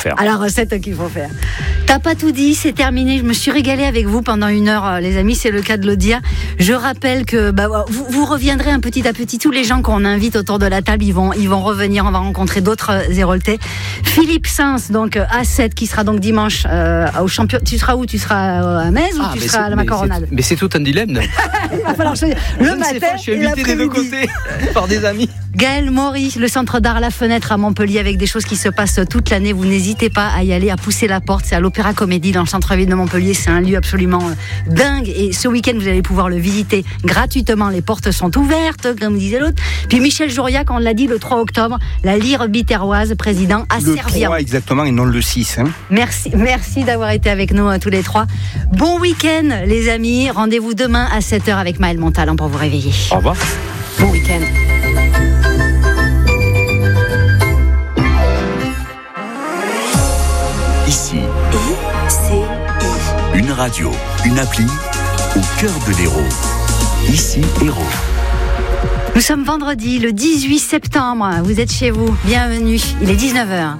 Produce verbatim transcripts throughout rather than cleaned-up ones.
faire. À la recette qu'il faut faire. T'as pas tout dit, c'est terminé. Je me suis régalée avec vous pendant une heure, les amis, c'est le cas de le dire. Je rappelle que bah, vous, vous reviendrez un petit à petit. Tous les gens qu'on invite autour de la table, ils vont, ils vont revenir. On va rencontrer d'autres Héroltais. Philippe Sainz, donc A sept, qui sera donc dimanche euh, au champion. Tu seras où? Tu seras à Metz ou ah, tu seras à la Macaronade? Mais c'est tout un dilemme. Il va falloir choisir. Le matin, pas, je suis invité des deux côtés par des amis. Gaël Maury, le centre d'art La Fenêtre à Montpellier, avec des choses qui se passent toute l'année. Vous n'hésitez pas à y aller, à pousser la porte. C'est à l'Opéra Comédie dans le centre-ville de Montpellier. C'est un lieu absolument dingue. Et ce week-end, vous allez pouvoir le visiter gratuitement. Les portes sont ouvertes, comme disait l'autre. Puis Michel Jouriac, on l'a dit, le trois octobre, la lyre biterroise, président à Servien. Le trois exactement et non le six. Hein. Merci, merci d'avoir été avec nous tous les trois. Bon week-end, les amis. Rendez-vous demain à sept heures avec Maël Montalon pour vous réveiller. Au revoir. Bon week-end. Ici, I C I. une radio, une appli au cœur de l'Hérault. Ici, Hérault. Nous sommes vendredi, le dix-huit septembre. Vous êtes chez vous. Bienvenue. Il est dix-neuf heures.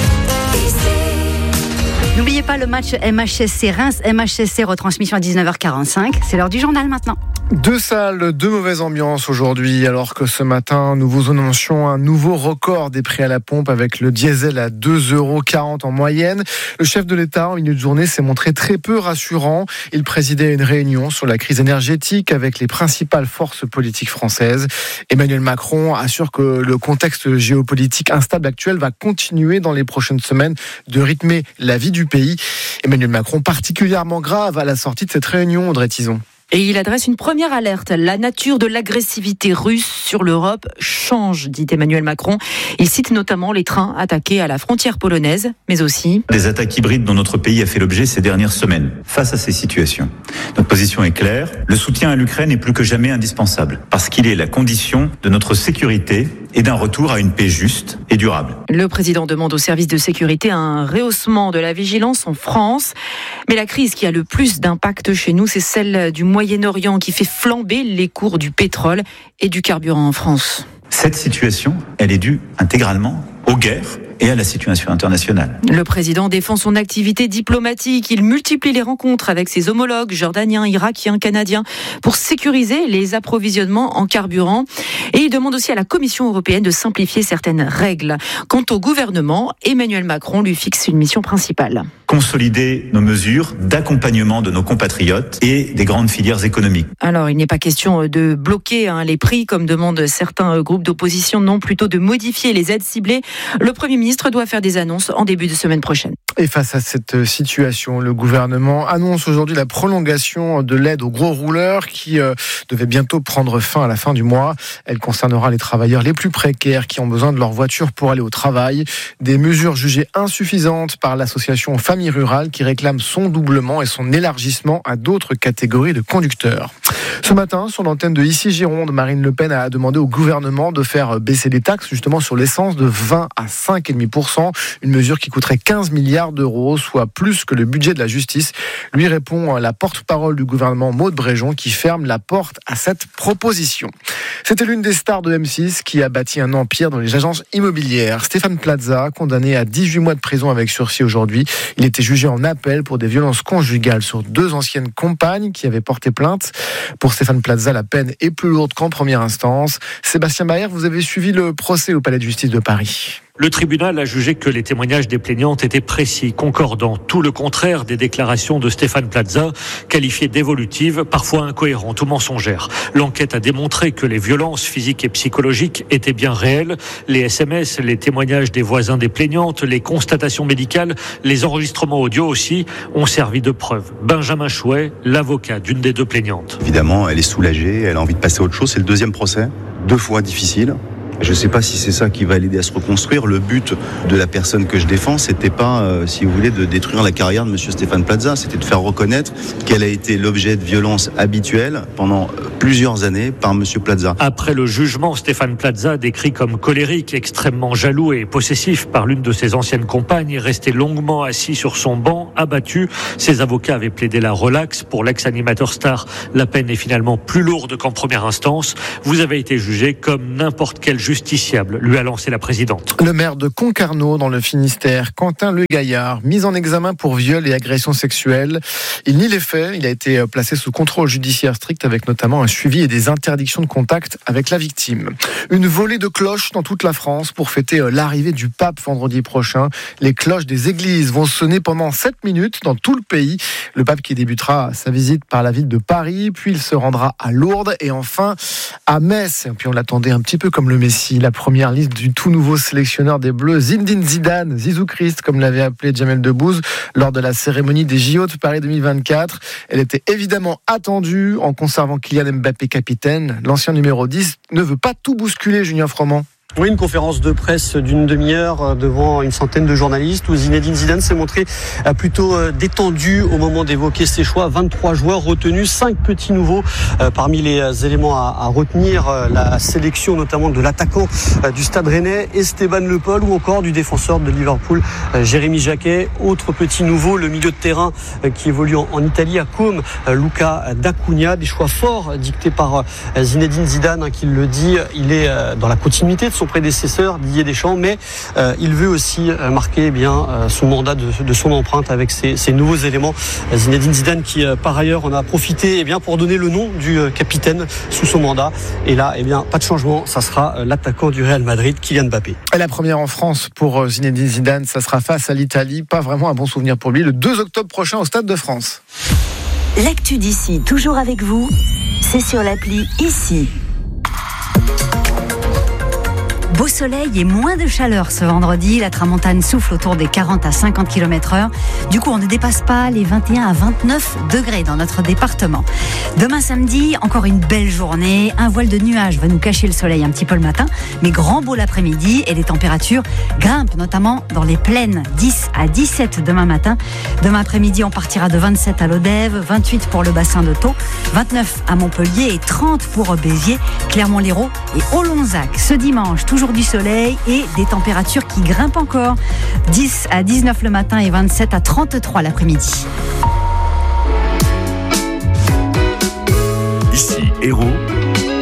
N'oubliez pas le match M H S C Reims, M H S C retransmission à dix-neuf heures quarante-cinq. C'est l'heure du journal maintenant. Deux salles, deux mauvaises ambiances aujourd'hui, alors que ce matin, nous vous annoncions un nouveau record des prix à la pompe avec le diesel à deux euros quarante en moyenne. Le chef de l'État, en milieu de journée, s'est montré très peu rassurant. Il présidait une réunion sur la crise énergétique avec les principales forces politiques françaises. Emmanuel Macron assure que le contexte géopolitique instable actuel va continuer dans les prochaines semaines de rythmer la vie du pays. Emmanuel Macron particulièrement grave à la sortie de cette réunion, Audrey Tison. Et il adresse une première alerte. La nature de l'agressivité russe sur l'Europe change, dit Emmanuel Macron. Il cite notamment les trains attaqués à la frontière polonaise, mais aussi des attaques hybrides dont notre pays a fait l'objet ces dernières semaines. Face à ces situations, notre position est claire. Le soutien à l'Ukraine est plus que jamais indispensable, parce qu'il est la condition de notre sécurité et d'un retour à une paix juste et durable. Le président demande aux services de sécurité un rehaussement de la vigilance en France. Mais la crise qui a le plus d'impact chez nous, c'est celle du Moyen-Orient qui fait flamber les cours du pétrole et du carburant en France. Cette situation, elle est due intégralement aux guerres et à la situation internationale. Le président défend son activité diplomatique. Il multiplie les rencontres avec ses homologues jordaniens, irakiens, canadiens pour sécuriser les approvisionnements en carburant. Et il demande aussi à la Commission européenne de simplifier certaines règles. Quant au gouvernement, Emmanuel Macron lui fixe une mission principale. Consolider nos mesures d'accompagnement de nos compatriotes et des grandes filières économiques. Alors, il n'est pas question de bloquer hein, les prix, comme demandent certains groupes d'opposition, non, plutôt de modifier les aides ciblées. Le Premier ministre doit faire des annonces en début de semaine prochaine. Et face à cette situation, le gouvernement annonce aujourd'hui la prolongation de l'aide aux gros rouleurs qui euh, devait bientôt prendre fin à la fin du mois. Elle concernera les travailleurs les plus précaires qui ont besoin de leur voiture pour aller au travail. Des mesures jugées insuffisantes par l'association Famille Rurale qui réclame son doublement et son élargissement à d'autres catégories de conducteurs. Ce matin, sur l'antenne de Ici Gironde, Marine Le Pen a demandé au gouvernement de faire baisser les taxes justement sur l'essence de vingt à cinq virgule cinq pour cent, une mesure qui coûterait quinze milliards d'euros, soit plus que le budget de la justice. Lui répond la porte-parole du gouvernement, Maud Bréjon, qui ferme la porte à cette proposition. C'était l'une des stars de M six qui a bâti un empire dans les agences immobilières. Stéphane Plaza, condamné à dix-huit mois de prison avec sursis aujourd'hui. Il était jugé en appel pour des violences conjugales sur deux anciennes compagnes qui avaient porté plainte. Pour Stéphane Plaza, la peine est plus lourde qu'en première instance. Sébastien Baer, vous avez suivi le procès au Palais de justice de Paris. Le tribunal a jugé que les témoignages des plaignantes étaient précis, concordants, tout le contraire des déclarations de Stéphane Plaza, qualifiées d'évolutives, parfois incohérentes ou mensongères. L'enquête a démontré que les violences physiques et psychologiques étaient bien réelles. Les S M S, les témoignages des voisins des plaignantes, les constatations médicales, les enregistrements audio aussi ont servi de preuve. Benjamin Chouet, l'avocat d'une des deux plaignantes. Évidemment, elle est soulagée, elle a envie de passer à autre chose. C'est le deuxième procès, deux fois difficile. Je ne sais pas si c'est ça qui va l'aider à se reconstruire. Le but de la personne que je défends, c'était pas, euh, si vous voulez, de détruire la carrière de monsieur Stéphane Plaza. C'était de faire reconnaître qu'elle a été l'objet de violences habituelles pendant plusieurs années par monsieur Plaza. Après le jugement, Stéphane Plaza, décrit comme colérique, extrêmement jaloux et possessif par l'une de ses anciennes compagnes, est resté longuement assis sur son banc, abattu. Ses avocats avaient plaidé la relaxe. Pour l'ex-animateur star, la peine est finalement plus lourde qu'en première instance. Vous avez été jugé comme n'importe quel justiciable, lui a lancé la présidente. Le maire de Concarneau, dans le Finistère, Quentin Le Gaillard, mis en examen pour viol et agression sexuelle. Il nie les faits. Il a été placé sous contrôle judiciaire strict avec notamment un suivi et des interdictions de contact avec la victime. Une volée de cloches dans toute la France pour fêter l'arrivée du pape vendredi prochain. Les cloches des églises vont sonner pendant sept minutes dans tout le pays. Le pape qui débutera sa visite par la ville de Paris, puis il se rendra à Lourdes et enfin à Metz. Et puis on l'attendait un petit peu comme le Messie. La première liste du tout nouveau sélectionneur des Bleus, Zinedine Zidane, Zizou Christ, comme l'avait appelé Jamel Debbouze lors de la cérémonie des J O de Paris deux mille vingt-quatre. Elle était évidemment attendue en conservant Kylian Mbappé capitaine. L'ancien numéro dix ne veut pas tout bousculer, Julien Froment. Oui, une conférence de presse d'une demi-heure devant une centaine de journalistes où Zinedine Zidane s'est montré plutôt détendu au moment d'évoquer ses choix. vingt-trois joueurs retenus, cinq petits nouveaux. Parmi les éléments à retenir, la sélection notamment de l'attaquant du Stade Rennais, Esteban Le Paul, ou encore du défenseur de Liverpool, Jérémy Jacquet. Autre petit nouveau, le milieu de terrain qui évolue en Italie à Côme, Luca D'Acunha. Des choix forts dictés par Zinedine Zidane, qui le dit, il est dans la continuité de son prédécesseur Didier Deschamps, mais euh, il veut aussi euh, marquer eh bien euh, son mandat de, de son empreinte avec ces, ces nouveaux éléments. Zinedine Zidane qui euh, par ailleurs en a profité eh bien pour donner le nom du euh, capitaine sous son mandat. Et là, eh bien pas de changement, ça sera euh, l'attaquant du Real Madrid, Kylian Mbappé. Et la première en France pour euh, Zinedine Zidane, ça sera face à l'Italie. Pas vraiment un bon souvenir pour lui. Le deux octobre prochain au Stade de France. L'actu d'ici, toujours avec vous, c'est sur l'appli Ici. Beau soleil et moins de chaleur ce vendredi. La tramontane souffle autour des quarante à cinquante kilomètres heure. Du coup, on ne dépasse pas les vingt et un à vingt-neuf degrés dans notre département. Demain samedi, encore une belle journée. Un voile de nuages va nous cacher le soleil un petit peu le matin, mais grand beau l'après-midi et les températures grimpent, notamment dans les plaines. dix à dix-sept demain matin. Demain après-midi, on partira de vingt-sept à Lodève, vingt-huit pour le bassin de Thau, vingt-neuf à Montpellier et trente pour Béziers, Clermont-Lérault et Olonzac. Ce dimanche, toujours du soleil et des températures qui grimpent encore. dix à dix-neuf le matin et vingt-sept à trente-trois l'après-midi. Ici, Hérault.